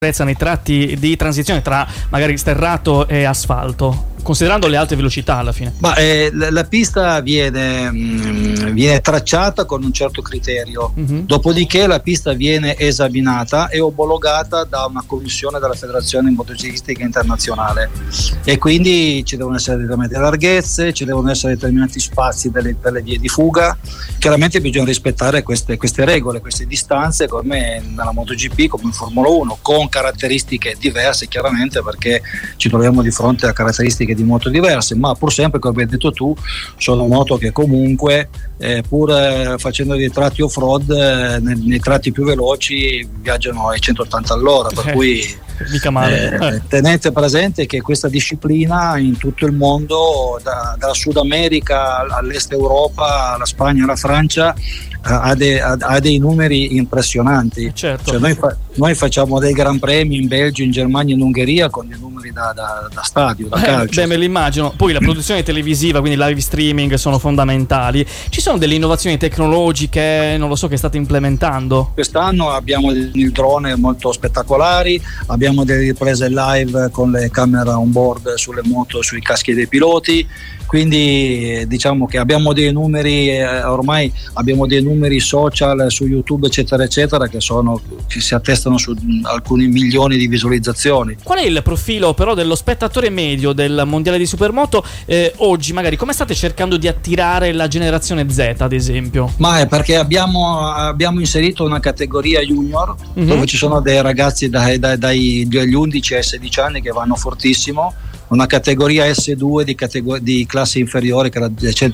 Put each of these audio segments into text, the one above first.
nei tratti di transizione tra magari sterrato e asfalto, considerando le alte velocità alla fine? Ma la pista viene tracciata con un certo criterio, dopodiché la pista viene esaminata e omologata da una commissione della Federazione Motociclistica Internazionale, e quindi ci devono essere determinate larghezze, ci devono essere determinati spazi per le vie di fuga. Chiaramente bisogna rispettare queste regole, queste distanze, come nella MotoGP, come in Formula 1, con caratteristiche diverse chiaramente, perché ci troviamo di fronte a caratteristiche di moto diverse, ma pur sempre, come hai detto tu, sono moto che comunque pur facendo dei tratti off-road nei tratti più veloci viaggiano ai 180 all'ora, per cui mica male. Tenete presente che questa disciplina in tutto il mondo, dalla Sud America all'Est Europa, alla Spagna, alla Francia, ha dei numeri impressionanti. Certo. Cioè noi facciamo dei gran premi in Belgio, in Germania, in Ungheria con dei numeri da stadio, da calcio. Me l'immagino. Poi la produzione televisiva, quindi live streaming, sono fondamentali. Ci sono delle innovazioni tecnologiche, non lo so, che state implementando? Quest'anno abbiamo dei drone molto spettacolari, abbiamo delle riprese live con le camere on board sulle moto, sui caschi dei piloti, quindi diciamo che abbiamo dei numeri, ormai abbiamo dei numeri social su YouTube eccetera eccetera che si attestano su alcuni milioni di visualizzazioni. Qual è il profilo però dello spettatore medio del mondiale di Supermoto oggi? Magari come state cercando di attirare la generazione Z, ad esempio? Ma è perché abbiamo inserito una categoria junior, dove ci sono dei ragazzi dagli 11 ai 16 anni che vanno fortissimo, una categoria S2 di classe inferiore, che era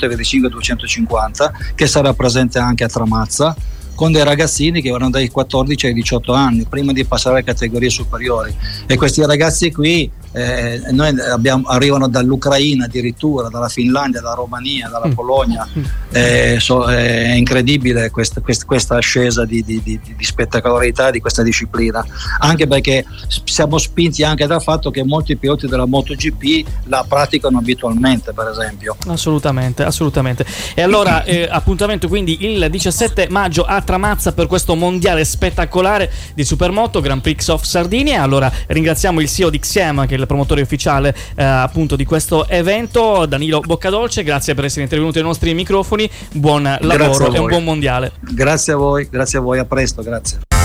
125-250, che sarà presente anche a Tramazza, con dei ragazzini che vanno dai 14 ai 18 anni prima di passare alle categorie superiori, e questi ragazzi qui arrivano dall'Ucraina, addirittura dalla Finlandia, dalla Romania, dalla Polonia. È incredibile questa ascesa di spettacolarità di questa disciplina, anche perché siamo spinti anche dal fatto che molti piloti della MotoGP la praticano abitualmente, per esempio. Assolutamente. E allora appuntamento quindi il 17 maggio a Tramazza per questo mondiale spettacolare di Supermoto, Grand Prix of Sardinia. Allora ringraziamo il CEO di Xiem, che è il promotore ufficiale appunto di questo evento, Danilo Boccadolce. Grazie per essere intervenuto ai nostri microfoni, buon lavoro e un buon mondiale. Grazie a voi, a presto, grazie.